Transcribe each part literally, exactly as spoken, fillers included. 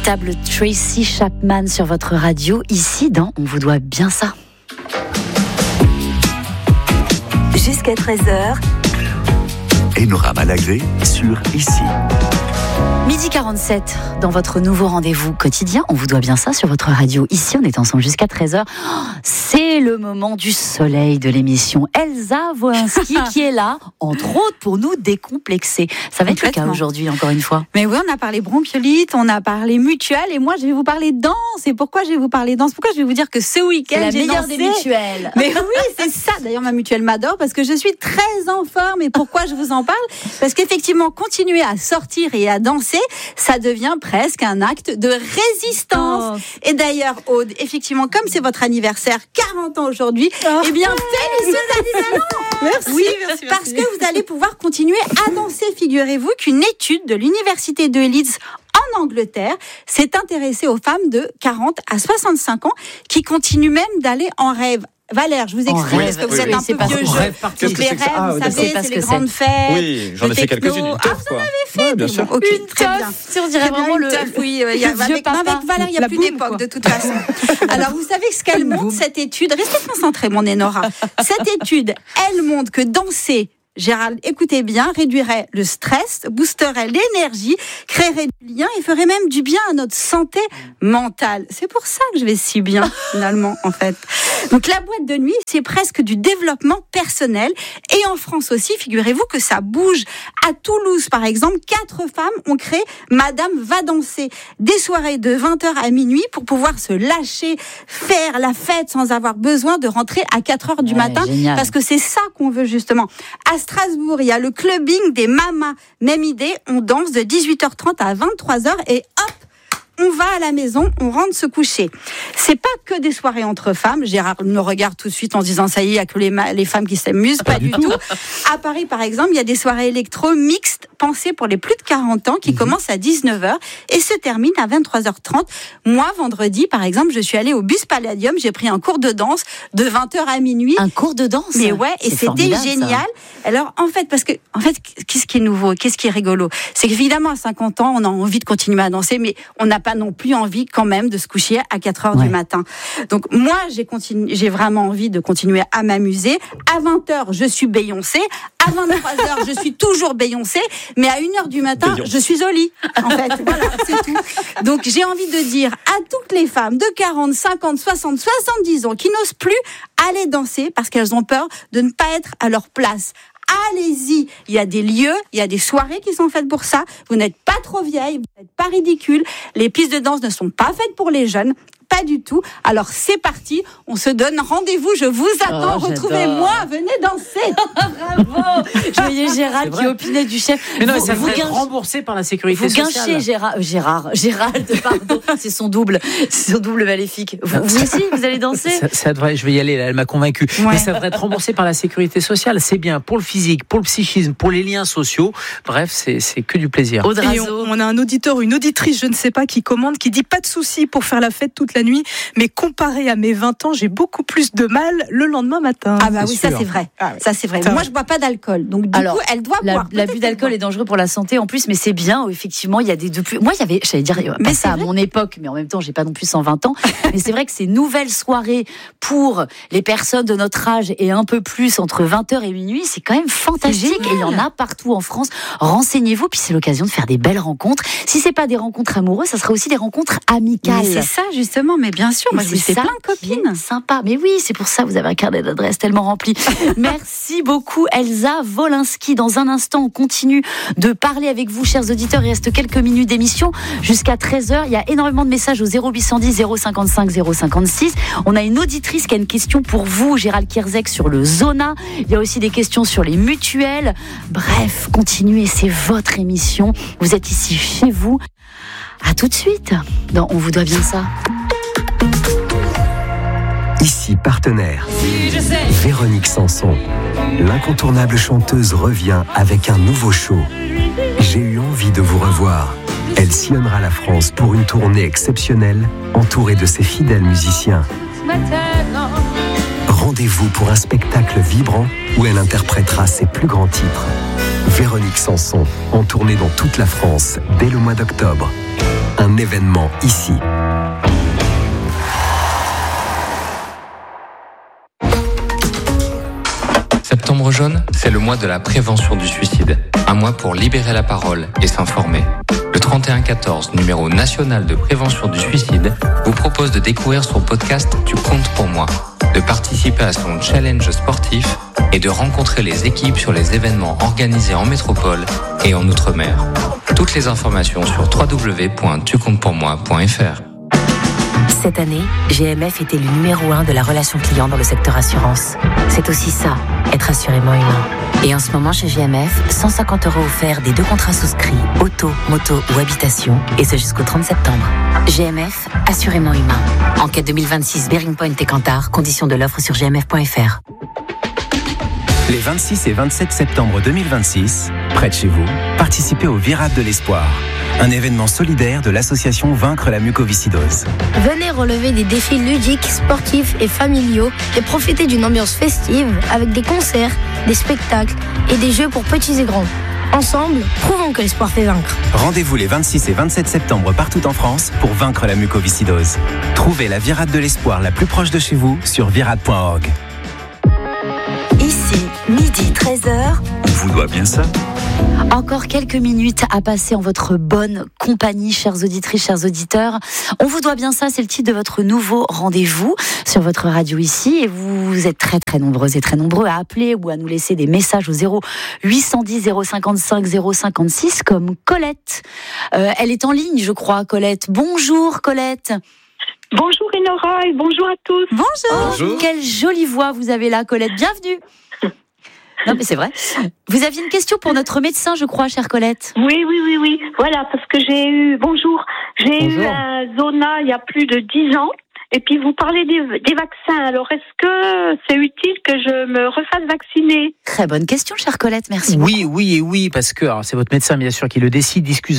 L'inéluctable Tracy Chapman sur votre radio, ici dans On vous doit bien ça. Jusqu'à treize heures. Enora Malagré sur Ici. Midi quarante-sept, dans votre nouveau rendez-vous quotidien, on vous doit bien ça sur votre radio. Ici, on est ensemble jusqu'à treize heures. C'est le moment du soleil de l'émission. Elsa Wolinski qui est là, entre autres, pour nous décomplexer. Ça va être le cas aujourd'hui, encore une fois. Mais oui, on a parlé bronchiolite, on a parlé mutuelle, et moi, je vais vous parler danse. Et pourquoi je vais vous parler danse? Pourquoi je vais vous dire que ce week-end, c'est la j'ai meilleure dansé. des mutuelles. Mais oui, c'est ça. D'ailleurs, ma mutuelle m'adore parce que je suis très en forme. Et pourquoi je vous en parle? Parce qu'effectivement, continuer à sortir et à danser, ça devient presque un acte de résistance. Oh. Et d'ailleurs, Aude, effectivement, comme c'est votre anniversaire, quarante ans aujourd'hui, oh. eh bien, félicitations. Merci, oui, merci, parce merci. que vous allez pouvoir continuer à danser. Figurez-vous qu'une étude de l'université de Leeds en Angleterre s'est intéressée aux femmes de quarante à soixante-cinq ans qui continuent même d'aller en rêve. Valère, je vous explique parce que vous oui, êtes oui. un c'est peu vieux jeu. Qu'est-ce que les c'est que rêves, ça ah, vous d'accord. savez, c'est les grandes fêtes. Oui, j'en ai fait quelques-unes. Une ah, vous en avez fait ouais, bien sûr. Bon, okay, une très bien. Si on dirait vraiment le, teuf, oui, euh, y a, le avec, non, avec Valère, il n'y a La plus boum, d'époque quoi. de toute façon. Alors, vous savez ce qu'elle montre, cette étude? Restez concentrés, mon Enora. Cette étude, elle montre que danser, Gérald, écoutez bien, réduirait le stress, boosterait l'énergie, créerait du lien et ferait même du bien à notre santé mentale. C'est pour ça que je vais si bien, finalement, en fait. Donc, la boîte de nuit, c'est presque du développement personnel. Et en France aussi, figurez-vous que ça bouge. À Toulouse, par exemple, quatre femmes ont créé Madame va danser. Des soirées de vingt heures à minuit pour pouvoir se lâcher, faire la fête sans avoir besoin de rentrer à quatre heures du ouais, matin. Génial. Parce que c'est ça qu'on veut, justement. À Strasbourg, il y a le clubbing des mamas. Même idée, on danse de dix-huit heures trente à vingt-trois heures et hop, on va à la maison, on rentre se coucher. C'est pas que des soirées entre femmes. Gérard me regarde tout de suite en se disant ça y est, il y a que les, ma- les femmes qui s'amusent. Pas, pas du tout. tout. À Paris, par exemple, il y a des soirées électro mixtes pensées pour les plus de quarante ans qui mmh. commencent à dix-neuf heures et se terminent à vingt-trois heures trente. Moi, vendredi, par exemple, je suis allée au Bus Palladium, j'ai pris un cours de danse de vingt heures à minuit. Un cours de danse? Mais ouais, et c'est c'était génial. Ça. Alors, en fait, parce que, en fait, qu'est-ce qui est nouveau, qu'est-ce qui est rigolo? C'est qu'évidemment, à cinquante ans, on a envie de continuer à danser, mais on n'a pas non plus envie quand même de se coucher à quatre heures ouais. du matin. Donc moi, j'ai continué, j'ai vraiment envie de continuer à m'amuser. À vingt heures, je suis Beyoncé. À vingt-trois heures, je suis toujours Beyoncé. Mais à une heure du matin, Beyoncé. Je suis au lit. En fait, voilà, c'est tout. Donc j'ai envie de dire à toutes les femmes de quarante, cinquante, soixante, soixante-dix ans qui n'osent plus aller danser parce qu'elles ont peur de ne pas être à leur place. Allez-y, il y a des lieux, il y a des soirées qui sont faites pour ça. Vous n'êtes pas trop vieille, vous n'êtes pas ridicule. Les pistes de danse ne sont pas faites pour les jeunes. Pas du tout. Alors c'est parti, on se donne rendez-vous, je vous attends, oh, retrouvez-moi, venez danser. Bravo. Je voyais Gérald qui opinait du chef. Mais non, vous, ça vous devrait être guinche... remboursé par la sécurité vous sociale. Vous guinchez Gérard, euh, Gérard, Gérald, pardon, c'est son double, c'est son double maléfique. Vous, vous aussi, vous allez danser? ça, ça devrait, je vais y aller, là, elle m'a convaincu. Ouais. Mais ça devrait être remboursé par la sécurité sociale. C'est bien pour le physique, pour le psychisme, pour les liens sociaux. Bref, c'est, c'est que du plaisir. Et on, on a un auditeur, une auditrice, je ne sais pas, qui commande, qui dit pas de souci pour faire la fête toute la nuit, mais comparé à mes vingt ans, j'ai beaucoup plus de mal le lendemain matin. Ah bah oui, c'est ça c'est vrai. Ah oui. Ça c'est vrai. Ça Moi va. je bois pas d'alcool, donc du Alors, coup elle doit la, boire. L'abus d'alcool est dangereux pour la santé en plus, mais c'est bien. Effectivement, il y a des depuis. Moi, il y avait, j'allais dire, mais pas ça à mon époque, mais en même temps, j'ai pas non plus cent vingt ans. Mais c'est vrai que ces nouvelles soirées pour les personnes de notre âge et un peu plus entre vingt heures et minuit, c'est quand même fantastique. Et il y en a partout en France. Renseignez-vous, puis c'est l'occasion de faire des belles rencontres. Si c'est pas des rencontres amoureuses, ça sera aussi des rencontres amicales. Mais c'est ça justement. Mais bien sûr, moi j'ai fait plein de copines. Sympa. Mais oui, c'est pour ça que vous avez un carnet d'adresses tellement rempli. Merci beaucoup, Elsa Wolinski. Dans un instant, on continue de parler avec vous, chers auditeurs. Il reste quelques minutes d'émission jusqu'à treize heures. Il y a énormément de messages au zéro huit cent dix, zéro cinquante-cinq, zéro cinquante-six. On a une auditrice qui a une question pour vous, Gérald Kierzek, sur le Zona. Il y a aussi des questions sur les mutuelles. Bref, continuez, c'est votre émission. Vous êtes ici chez vous. À tout de suite. Non, on vous doit bien ça. Ici partenaire, Véronique Sanson. L'incontournable chanteuse revient avec un nouveau show. J'ai eu envie de vous revoir. Elle sillonnera la France pour une tournée exceptionnelle, entourée de ses fidèles musiciens. Rendez-vous pour un spectacle vibrant où elle interprétera ses plus grands titres. Véronique Sanson, en tournée dans toute la France dès le mois d'octobre. un événement ici. Septembre jaune, c'est le mois de la prévention du suicide. Un mois pour libérer la parole et s'informer. Le trente et un quatorze, numéro national de prévention du suicide, vous propose de découvrir son podcast « Tu comptes pour moi », de participer à son challenge sportif et de rencontrer les équipes sur les événements organisés en métropole et en Outre-mer. Toutes les informations sur w w w point tu comptes pour moi point f r. Cette année, G M F était le numéro un de la relation client dans le secteur assurance. C'est aussi ça, être assurément humain. Et en ce moment, chez G M F, cent cinquante euros offerts des deux contrats souscrits, auto, moto ou habitation, et ce jusqu'au trente septembre. G M F, assurément humain. Enquête deux mille vingt-six, Bearing Point et Kantar, conditions de l'offre sur g m f point f r. Les vingt-six et vingt-sept septembre deux mille vingt-six, près de chez vous, participez au Virade de l'Espoir, un événement solidaire de l'association Vaincre la mucoviscidose. Venez relever des défis ludiques, sportifs et familiaux et profiter d'une ambiance festive avec des concerts, des spectacles et des jeux pour petits et grands. Ensemble, prouvons que l'espoir fait vaincre. Rendez-vous les vingt-six et vingt-sept septembre partout en France pour vaincre la mucoviscidose. Trouvez la Virade de l'Espoir la plus proche de chez vous sur virade point org. Ici, midi treize heures. On vous doit bien ça. Encore quelques minutes à passer en votre bonne compagnie, chères auditrices, chers auditeurs. On vous doit bien ça, c'est le titre de votre nouveau rendez-vous sur votre radio ici. Et vous êtes très très nombreuses et très nombreux à appeler ou à nous laisser des messages au zéro huit cent dix zéro cinquante-cinq zéro cinquante-six comme Colette. Euh, elle est en ligne, je crois, Colette. Bonjour Colette. Bonjour Enora et bonjour à tous. Bonjour. Bonjour. Quelle jolie voix vous avez là, Colette. Bienvenue. Non, mais c'est vrai. Vous aviez une question pour notre médecin, je crois, chère Colette. Oui, oui, oui, oui. Voilà, parce que j'ai eu, bonjour, j'ai bonjour. eu un zona il y a plus de dix ans. Et puis vous parlez des, des vaccins. Alors est-ce que c'est utile que je me refasse vacciner ? Très bonne question, chère Colette. Merci. Oui, beaucoup. oui et oui, parce que alors, c'est votre médecin bien sûr qui le décide.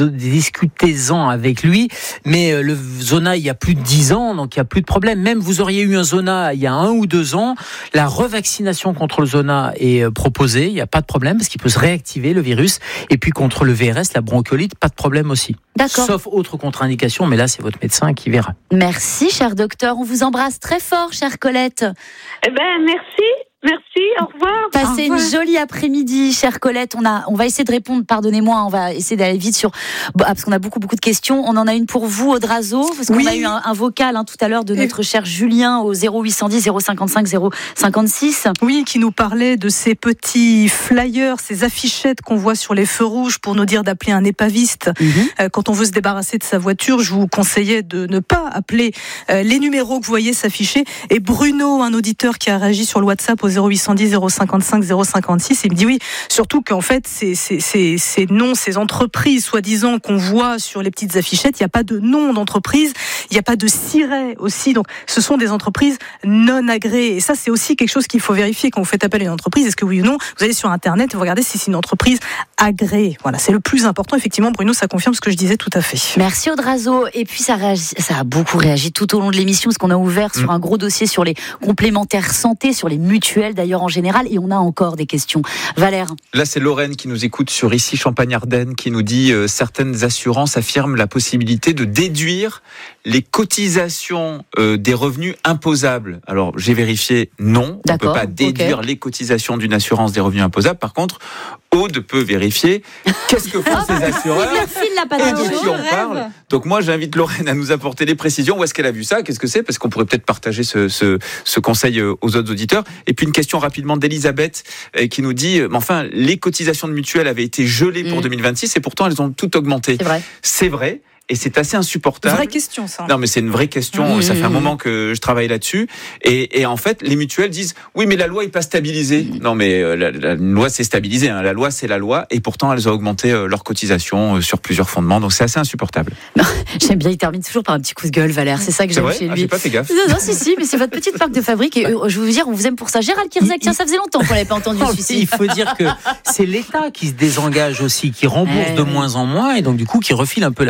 Discutez-en avec lui. Mais le zona il y a plus de dix ans, donc il y a plus de problème. Même vous auriez eu un zona il y a un ou deux ans, la revaccination contre le zona est proposée. Il n'y a pas de problème parce qu'il peut se réactiver le virus. Et puis contre le V R S, la bronchiolite, pas de problème aussi. D'accord. Sauf autre contre-indication, mais là c'est votre médecin qui verra. Merci, cher docteur. On vous embrasse très fort, chère Colette. Eh ben, merci. Merci, au revoir. Passez au revoir. une jolie après-midi, chère Colette. On a, on va essayer de répondre, pardonnez-moi, on va essayer d'aller vite sur, parce qu'on a beaucoup, beaucoup de questions. On en a une pour vous, Audrazo, parce qu'on oui. a eu un, un vocal hein, tout à l'heure de notre Et... cher Julien au zéro huit cent dix zéro cinquante-cinq zéro cinquante-six. Oui, qui nous parlait de ces petits flyers, ces affichettes qu'on voit sur les feux rouges pour nous dire d'appeler un épaviste. Mm-hmm. Euh, quand on veut se débarrasser de sa voiture, je vous conseillais de ne pas appeler euh, les numéros que vous voyez s'afficher. Et Bruno, un auditeur qui a réagi sur le WhatsApp au zéro huit cent dix zéro cinquante-cinq zéro cinquante-six, il me dit oui, surtout qu'en fait, ces, ces, ces, ces noms, ces entreprises, soi-disant, qu'on voit sur les petites affichettes, il n'y a pas de nom d'entreprise, il n'y a pas de siret aussi, donc ce sont des entreprises non agréées. Et ça, c'est aussi quelque chose qu'il faut vérifier quand vous faites appel à une entreprise. Est-ce que oui ou non, vous allez sur Internet et vous regardez si c'est une entreprise agréée. Voilà, c'est le plus important. Effectivement, Bruno, ça confirme ce que je disais tout à fait. Merci Audrazo. Et puis, ça, réagit, ça a beaucoup réagi tout au long de l'émission, parce qu'on a ouvert mmh. sur un gros dossier sur les complémentaires santé, sur les mutuelles d'ailleurs en général, et on a encore des questions. Valère. Là, c'est Lorraine qui nous écoute sur ici Champagne-Ardenne qui nous dit euh, certaines assurances affirment la possibilité de déduire les cotisations euh, des revenus imposables. Alors, j'ai vérifié, non, D'accord, on ne peut pas déduire okay. les cotisations d'une assurance des revenus imposables. Par contre, Aude peut vérifier qu'est-ce que font ces assureurs et de qui on parle. Donc moi, j'invite Lorraine à nous apporter les précisions. Où est-ce qu'elle a vu ça ? Qu'est-ce que c'est ? Parce qu'on pourrait peut-être partager ce, ce, ce conseil aux autres auditeurs. Et puis une question rapidement d'Elisabeth qui nous dit, mais enfin, les cotisations de mutuelles avaient été gelées pour mmh. deux mille vingt-six et pourtant elles ont toutes augmenté. C'est vrai. C'est vrai. Et c'est assez insupportable. Vraie question, ça. Non, mais c'est une vraie question. Mmh. Ça fait un moment que je travaille là-dessus. Et, et en fait, les mutuelles disent, oui, mais la loi est pas stabilisée. Mmh. Non, mais la, la loi, c'est stabilisé. Hein. La loi, c'est la loi. Et pourtant, elles ont augmenté euh, leurs cotisations euh, sur plusieurs fondements. Donc, c'est assez insupportable. Non, j'aime bien, il termine toujours par un petit coup de gueule, Valère. C'est ça que j'aime chez lui. Ah, j'ai pas fait gaffe. Non, non, si, si, mais c'est votre petite marque de fabrique. Et euh, je veux vous dire, on vous aime pour ça. Gérald Kirzac, tiens, ça faisait longtemps qu'on l'avait pas entendu. Non, il faut dire que c'est l'État qui se désengage aussi, qui rembourse eh, de oui. moins en moins. Et donc, du coup, qui refile un peu la patate chaude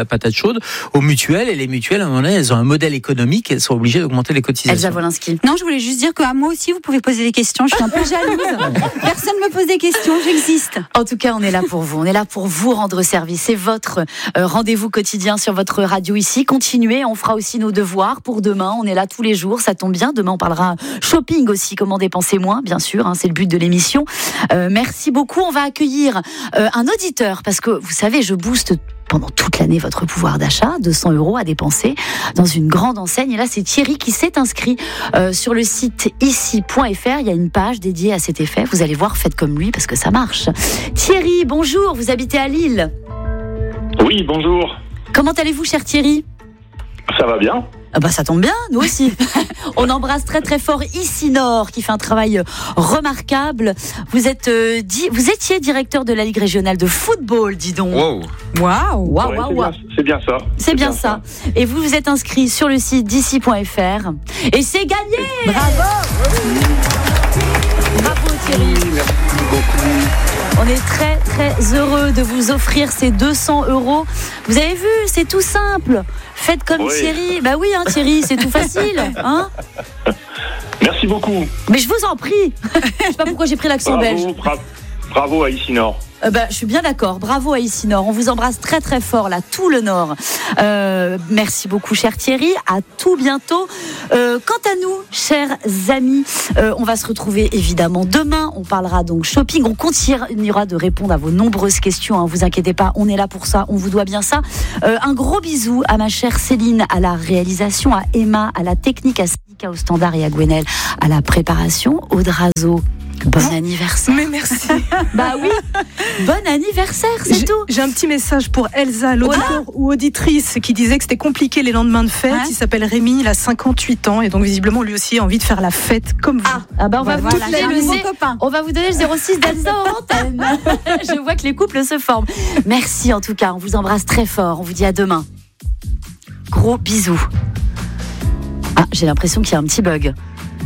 chaude aux mutuelles. Et les mutuelles, à un moment donné, elles ont un modèle économique, elles sont obligées d'augmenter les cotisations. Elsa Wolinski. Non, je voulais juste dire qu'à moi aussi, vous pouvez poser des questions. Je suis un peu jalouse. Personne ne me pose des questions, j'existe. En tout cas, on est là pour vous. On est là pour vous rendre service. C'est votre euh, rendez-vous quotidien sur votre radio ici. Continuez, on fera aussi nos devoirs pour demain. On est là tous les jours, ça tombe bien. Demain, on parlera shopping aussi, comment dépenser moins, bien sûr. Hein, c'est le but de l'émission. Euh, merci beaucoup. On va accueillir euh, un auditeur parce que, vous savez, je booste pendant toute l'année votre pouvoir d'achat, deux cents euros à dépenser dans une grande enseigne. Et là, c'est Thierry qui s'est inscrit euh, sur le site ici point f r. Il y a une page dédiée à cet effet. Vous allez voir, faites comme lui parce que ça marche. Thierry, bonjour, vous habitez à Lille. Oui, bonjour. Comment allez-vous, cher Thierry ? Ça va bien. Ah bah ça tombe bien, nous aussi. On embrasse très très fort Ici Nord qui fait un travail remarquable. Vous êtes, euh, di- vous étiez directeur de la Ligue régionale de football, dis donc. Wow. Waouh, waouh, Ouais, waouh, c'est, waouh. bien, c'est bien ça. C'est bien ça. Et vous vous êtes inscrit sur le site d'ici point f r. Et c'est gagné. Bravo. Bravo Thierry. Merci beaucoup. On est très très heureux de vous offrir ces deux cents euros. Vous avez vu, c'est tout simple. Faites comme Oui. Thierry. Bah oui, hein, Thierry, c'est tout facile. Hein. Merci beaucoup. Mais je vous en prie. Je sais pas pourquoi j'ai pris l'accent belge. Bravo, bra- bravo à Ici Nord. Euh, bah, je suis bien d'accord. Bravo à Ici Nord. On vous embrasse très très fort là, tout le Nord. Euh, merci beaucoup, cher Thierry. À tout bientôt. Euh, quant à nous, chers amis, euh, on va se retrouver évidemment demain. On parlera donc shopping. On continuera de répondre à vos nombreuses questions. Hein, vous inquiétez pas, on est là pour ça. On vous doit bien ça. Euh, un gros bisou à ma chère Céline à la réalisation, à Emma à la technique, à Sika au standard et à Gwenel à la préparation. Audrazo. Bon anniversaire. Mais merci. Bah oui, bon anniversaire, c'est J'ai- tout. J'ai un petit message pour Elsa, l'auditeur ou auditrice qui disait que c'était compliqué les lendemains de fête. Ouais. Il s'appelle Rémi, il a cinquante-huit ans et donc visiblement lui aussi a envie de faire la fête comme vous. Ah, ah bah on va Bah vous voilà, donner j'ai un le nouveau zé- copain. on va vous donner le zéro six d'Elsa en antenne. Je vois que les couples se forment. Merci en tout cas, on vous embrasse très fort. On vous dit à demain. Gros bisous. Ah, j'ai l'impression qu'il y a un petit bug.